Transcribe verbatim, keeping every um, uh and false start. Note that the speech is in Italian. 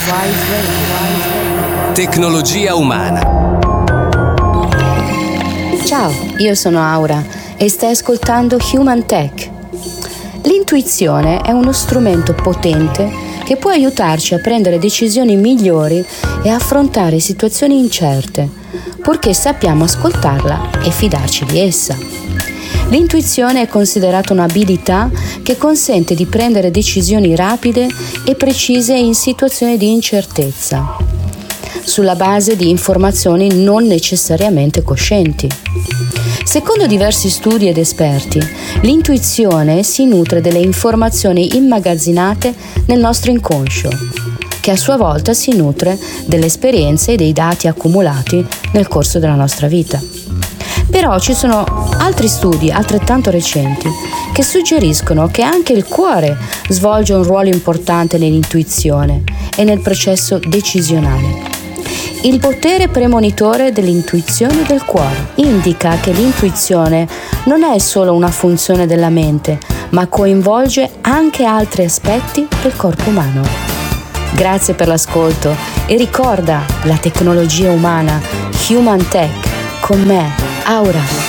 Tecnologia umana. Ciao, io sono Aura e stai ascoltando Human Tech. L'intuizione è uno strumento potente che può aiutarci a prendere decisioni migliori e a affrontare situazioni incerte, purché sappiamo ascoltarla e fidarci di essa. L'intuizione è considerata un'abilità che consente di prendere decisioni rapide e precise in situazioni di incertezza, sulla base di informazioni non necessariamente coscienti. Secondo diversi studi ed esperti, l'intuizione si nutre delle informazioni immagazzinate nel nostro inconscio, che a sua volta si nutre delle esperienze e dei dati accumulati nel corso della nostra vita. Però ci sono altri studi altrettanto recenti che suggeriscono che anche il cuore svolge un ruolo importante nell'intuizione e nel processo decisionale. Il potere premonitore dell'intuizione del cuore indica che l'intuizione non è solo una funzione della mente, ma coinvolge anche altri aspetti del corpo umano. Grazie per l'ascolto e ricorda la tecnologia umana, Human Tech, con me, Aura.